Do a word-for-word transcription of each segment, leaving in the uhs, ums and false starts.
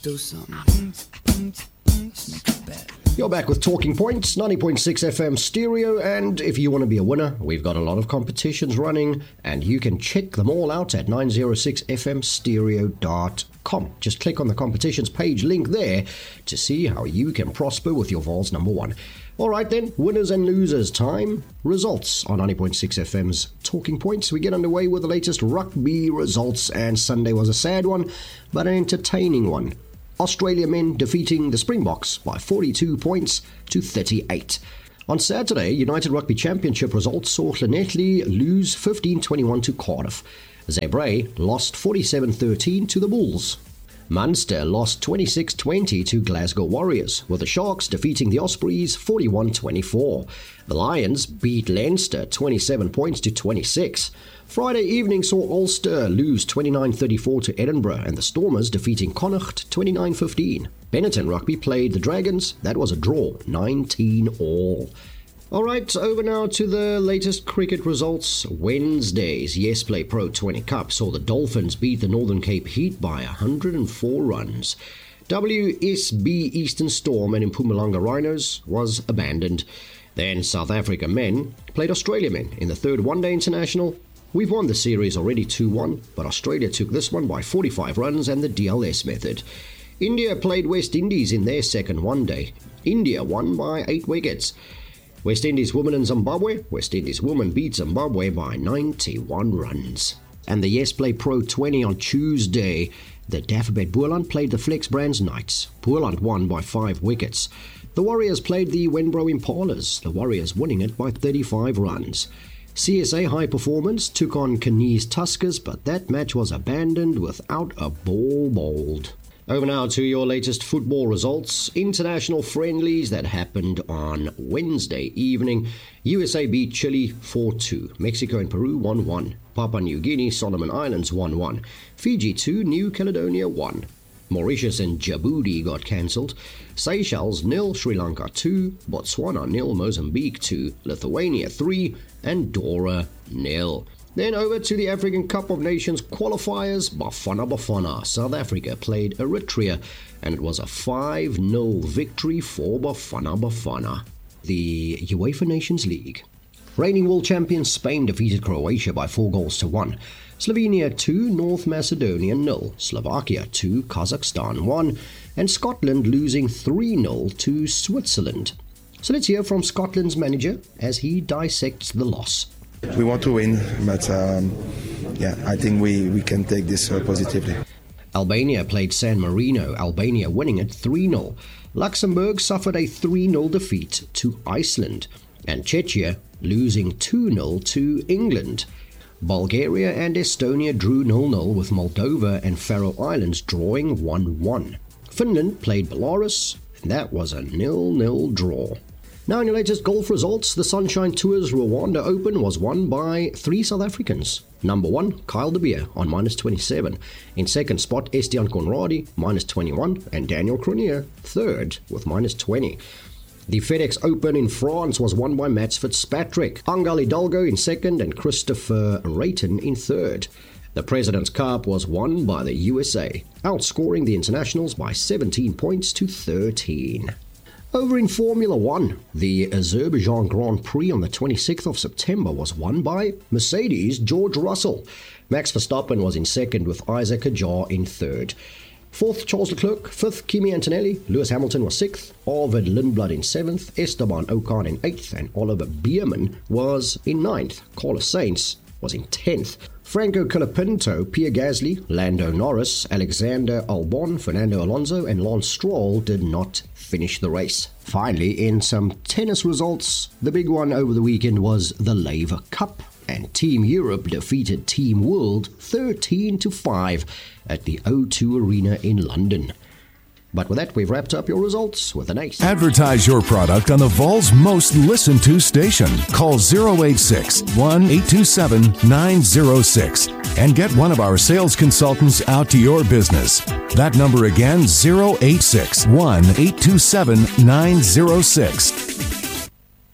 do something. Make it bad. You're back with Talking Points, ninety point six F M stereo, and if you want to be a winner, we've got a lot of competitions running, and you can check them all out at nine oh six f m stereo dot com. Just click on the competitions page link there to see how you can prosper with your Vols number one. All right then, winners and losers time. Results on ninety point six F M's Talking Points. We get underway with the latest rugby results, and Sunday was a sad one, but an entertaining one. Australia men defeating the Springboks by forty-two points to thirty-eight. On Saturday, United Rugby Championship results saw Llanelli lose fifteen twenty-one to Cardiff. Zebre lost forty-seven thirteen to the Bulls. Munster lost twenty-six twenty to Glasgow Warriors, with the Sharks defeating the Ospreys forty-one twenty-four. The Lions beat Leinster twenty-seven points to twenty-six. Friday evening saw Ulster lose twenty-nine thirty-four to Edinburgh, and the Stormers defeating Connacht twenty-nine fifteen. Benetton Rugby played the Dragons. That was a draw, nineteen all. Alright, over now to the latest cricket results. Wednesday's Yes Play Pro twenty Cup saw the Dolphins beat the Northern Cape Heat by one hundred four runs. W S B Eastern Storm and Mpumalanga Rhinos was abandoned. Then South Africa men played Australia men in the third one-day international. We've won the series already two one, but Australia took this one by forty-five runs and the D L S method. India played West Indies in their second one-day. India won by eight wickets. West Indies women and Zimbabwe. West Indies women beat Zimbabwe by ninety-one runs. And the Yes Play Pro twenty on Tuesday, the Dagobert Boland played the Flex Brands Knights. Boland won by five wickets. The Warriors played the Wenbro Impalas, the Warriors winning it by thirty-five runs. C S A High Performance took on Canis Tuskers, but that match was abandoned without a ball bowled. Over now to your latest football results. International friendlies that happened on Wednesday evening. U S A beat Chile four two. Mexico and Peru one one. Papua New Guinea, Solomon Islands one one. Fiji two, New Caledonia one. Mauritius and Djibouti got cancelled. Seychelles nil, Sri Lanka two, Botswana nil, Mozambique two, Lithuania three, and Andorra nil. Then over to the African Cup of Nations qualifiers. Bafana Bafana, South Africa played Eritrea, and it was a five nil victory for Bafana Bafana. The UEFA Nations League. Reigning world champion Spain defeated Croatia by four goals to one. Slovenia two, North Macedonia nil. Slovakia two, Kazakhstan one. And Scotland losing three nil to Switzerland. So let's hear from Scotland's manager as he dissects the loss. We want to win, but um, yeah, I think we, we can take this uh, positively. Albania played San Marino, Albania winning it three nil. Luxembourg suffered a three nil defeat to Iceland. And Czechia losing two nil to England. Bulgaria and Estonia drew nil nil, with Moldova and Faroe Islands drawing one one. Finland played Belarus, and that was a nil nil draw. Now in your latest golf results, the Sunshine Tours Rwanda Open was won by three South Africans. Number one, Kyle De Beer on minus twenty-seven. In second spot, Estian Conradi, minus twenty-one, and Daniel Cronje, third, with minus twenty. The FedEx Open in France was won by Mats Fitzpatrick, Angal Hidalgo in second, and Christopher Rayton in third. The President's Cup was won by the U S A, outscoring the internationals by seventeen points to thirteen. Over in Formula One, the Azerbaijan Grand Prix on the twenty-sixth of September was won by Mercedes' George Russell. Max Verstappen was in second, with Isaac Hadjar in third. Fourth, Charles Leclerc. Fifth, Kimi Antonelli. Lewis Hamilton was sixth. Arvid Lindblad in seventh. Esteban Ocon in eighth. And Oliver Bierman was in ninth. Carlos Sainz was in tenth. Franco Colapinto, Pierre Gasly, Lando Norris, Alexander Albon, Fernando Alonso, and Lance Stroll did not finish the race. Finally, in some tennis results, the big one over the weekend was the Laver Cup, and Team Europe defeated Team World thirteen to five at the O two Arena in London. But with that, we've wrapped up your results with an ace. Advertise your product on the Vols most listened to station. Call zero eight six, one eight two seven, nine zero six and get one of our sales consultants out to your business. That number again, zero eight six, one eight two seven, nine zero six.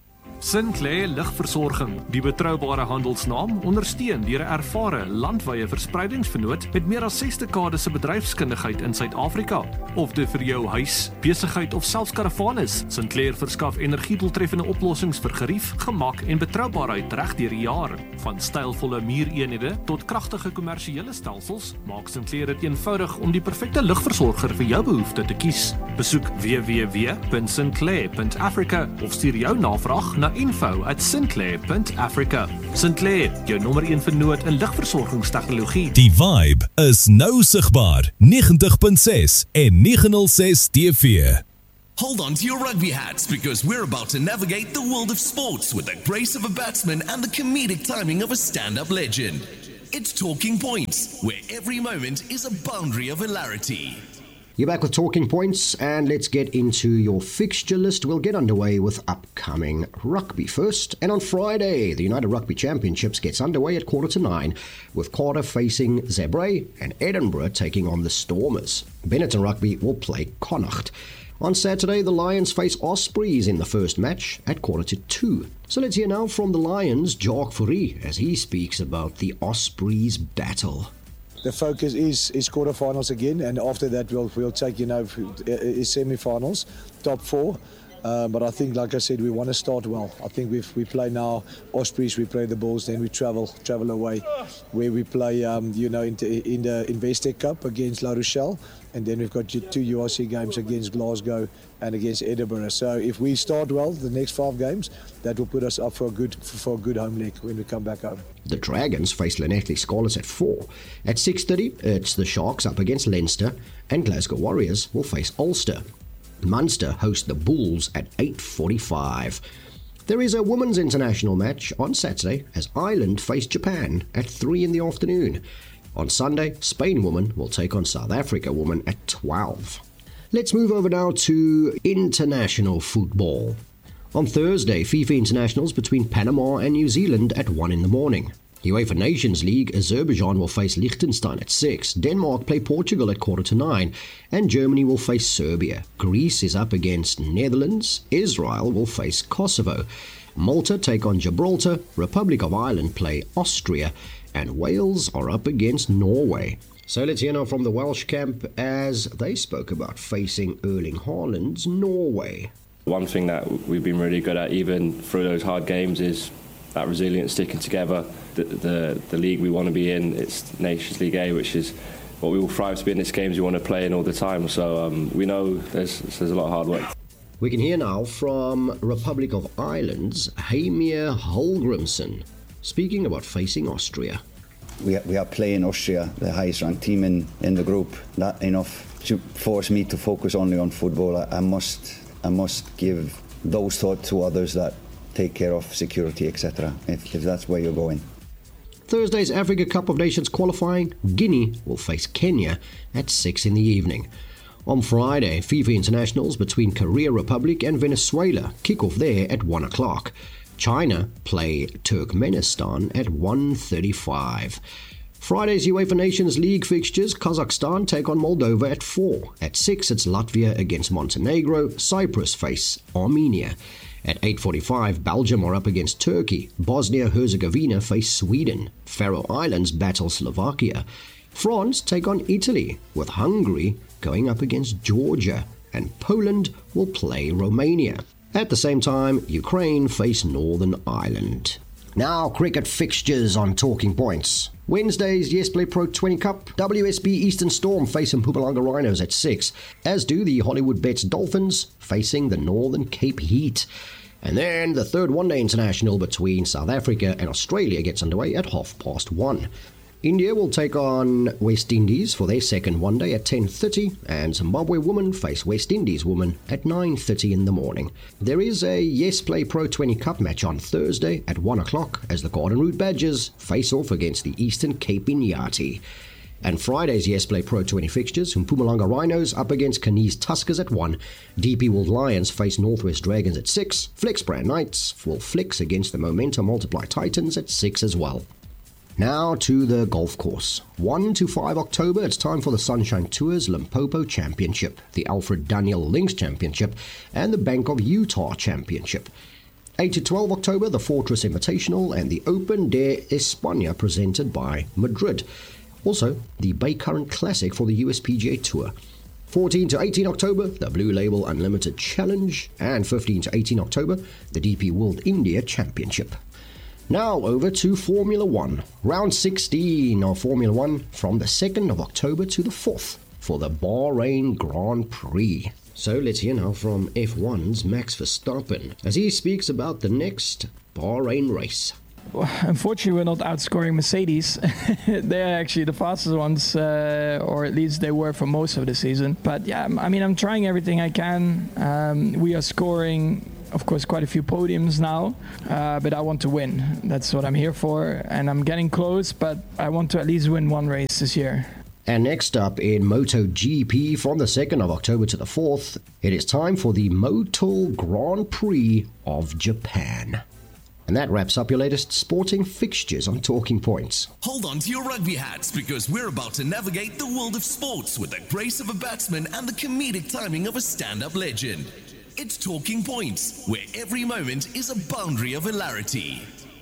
Sinclair Lugversorging, die betroubare handelsnaam, ondersteun deur 'n ervare landwye verspreidingsvernoot met meer as ses dekades se bedryfskundigheid in Suid-Afrika. Of dit vir jou huis, besigheid of selfs karavaan is, Sinclair verskaf energiedoeltreffende oplossings vir gerief, gemak en betroubaarheid reg deur die jaar. Van stylvolle muureenhede tot kragtige kommersiële stelsels, maak Sinclair dit eenvoudig om die perfekte lugversorger vir jou behoefte te kies. Besoek w w w punt sinclair punt africa of stuur jou navraag na info at sinclair punt africa. Sinclair, jou nommer een vernoot in lugversorgingstegnologie. Die vibe is nou sigbaar. negentig punt ses en negen nul ses D V. Hold on to your rugby hats because we're about to navigate the world of sports with the grace of a batsman and the comedic timing of a stand-up legend. It's Talking Points, where every moment is a boundary of hilarity. You're back with Talking Points, and let's get into your fixture list. We'll get underway with upcoming rugby first. And on Friday, the United Rugby Championships gets underway at quarter to nine, with Cardiff facing Zebre and Edinburgh taking on the Stormers. Benetton Rugby will play Connacht. On Saturday, the Lions face Ospreys in the first match at quarter to two. So let's hear now from the Lions, Jacques Fourie, as he speaks about the Ospreys battle. The focus is is quarterfinals again, and after that we'll we'll take you know is semi-finals, top four. Um, but I think, like I said, we want to start well. I think we we play now Ospreys, we play the Bulls, then we travel travel away, where we play um, you know in, in the Investec Cup against La Rochelle, and then we've got two U R C games against Glasgow and against Edinburgh. So if we start well, the next five games, that will put us up for a good for a good home leg when we come back home. The Dragons face Llanelli Scarlets at four. At six thirty, it's the Sharks up against Leinster, and Glasgow Warriors will face Ulster. Munster host the Bulls at eight forty-five. There is a women's international match on Saturday as Ireland face Japan at three in the afternoon. On Sunday, Spain women will take on South Africa women at twelve. Let's move over now to international football. On Thursday, FIFA internationals between Panama and New Zealand at one in the morning. UEFA Nations League, Azerbaijan will face Liechtenstein at six, Denmark play Portugal at quarter to nine, and Germany will face Serbia. Greece is up against Netherlands, Israel will face Kosovo. Malta take on Gibraltar, Republic of Ireland play Austria, and Wales are up against Norway. So let's hear now from the Welsh camp as they spoke about facing Erling Haaland's Norway. One thing that we've been really good at, even through those hard games, is that resilience, sticking together. The, the the league we want to be in, it's Nations League A, which is what we will thrive to be in. This games we want to play in all the time. So um, we know there's there's a lot of hard work. We can hear now from Republic of Ireland's Heimir Hallgrimsson speaking about facing Austria. We are, we are playing Austria, the highest ranked team in, in the group. Not enough to force me to focus only on football. I, I must I must give those thoughts to others that take care of security, et cetera, if, if that's where you're going. Thursday's Africa Cup of Nations qualifying, Guinea will face Kenya at six in the evening. On Friday, FIFA internationals between Korea Republic and Venezuela kick off there at one o'clock. China play Turkmenistan at one thirty-five. Friday's UEFA Nations League fixtures, Kazakhstan take on Moldova at four. At six, it's Latvia against Montenegro, Cyprus face Armenia. At eight forty-five, Belgium are up against Turkey. Bosnia-Herzegovina face Sweden. Faroe Islands battle Slovakia. France take on Italy, with Hungary going up against Georgia. And Poland will play Romania. At the same time, Ukraine face Northern Ireland. Now, cricket fixtures on Talking Points. Wednesday's YesPlay Pro twenty Cup, W S B Eastern Storm face Mpumalanga Rhinos at six, as do the Hollywood Bets Dolphins facing the Northern Cape Heat. And then the third one-day international between South Africa and Australia gets underway at half past one. India will take on West Indies for their second one-day at ten thirty, and Zimbabwe women face West Indies women at nine thirty in the morning. There is a YesPlay Pro twenty Cup match on Thursday at one o'clock as the Garden Route Badgers face off against the Eastern Cape Inyati. And Friday's YesPlay Pro twenty fixtures, Mpumalanga Rhinos up against Canis Tuskers at one, D P World Lions face Northwest Dragons at six, Flexbrand Knights will flex against the Momentum Multiply Titans at six as well. Now to the golf course. first to five October, it's time for the Sunshine Tours Limpopo Championship, the Alfred Daniel Links Championship, and the Bank of Utah Championship. eight to twelve October, the Fortress Invitational and the Open de España presented by Madrid. Also, the Bay Current Classic for the U S P G A Tour. fourteen to eighteen October, the Blue Label Unlimited Challenge, and fifteen to eighteen October, the D P World India Championship. Now over to Formula One. Round sixteen of Formula One from the second of October to the fourth for the Bahrain Grand Prix. So let's hear now from F one's Max Verstappen as he speaks about the next Bahrain race. Well, unfortunately, we're not outscoring Mercedes. They're actually the fastest ones, uh, or at least they were for most of the season. But yeah, I mean, I'm trying everything I can. Um, we are scoring, of course, quite a few podiums now, uh, but I want to win. That's what I'm here for, and I'm getting close, but I want to at least win one race this year. And next up in MotoGP from the second of October to the fourth, it is time for the Motul Grand Prix of Japan. And that wraps up your latest sporting fixtures on Talking Points. Hold on to your rugby hats because we're about to navigate the world of sports with the grace of a batsman and the comedic timing of a stand-up legend. It's Talking Points, where every moment is a boundary of hilarity.